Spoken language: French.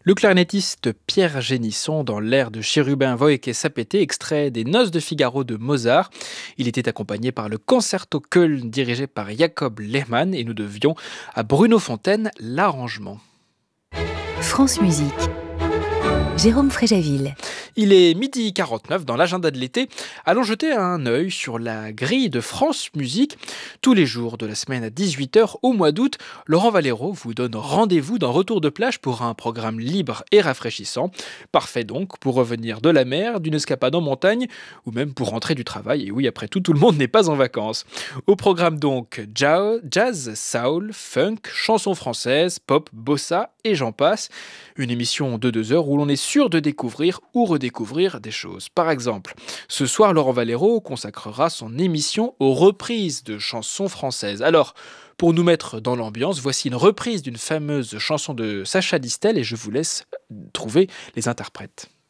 Le clarinettiste Pierre Génisson dans l'air de Chérubin Voïque et Sapété, extrait des Noces de Figaro de Mozart. Il était accompagné par le Concerto Köln dirigé par Jacob Lehmann et nous devions à Bruno Fontaine l'arrangement. France Musique. Jérôme Fréjaville. Il est 12h49 dans l'agenda de l'été. Allons jeter un œil sur la grille de France Musique. Tous les jours de la semaine à 18h au mois d'août, Laurent Valero vous donne rendez-vous dans Retour de plage pour un programme libre et rafraîchissant. Parfait donc pour revenir de la mer, d'une escapade en montagne ou même pour rentrer du travail. Et oui, après tout le monde n'est pas en vacances. Au programme donc jazz, soul, funk, chansons françaises, pop, bossa et j'en passe. Une émission de 2 heures où l'on est sûr de découvrir ou redécouvrir des choses. Par exemple, ce soir, Laurent Valero consacrera son émission aux reprises de chansons françaises. Alors, pour nous mettre dans l'ambiance, voici une reprise d'une fameuse chanson de Sacha Distel et je vous laisse trouver les interprètes.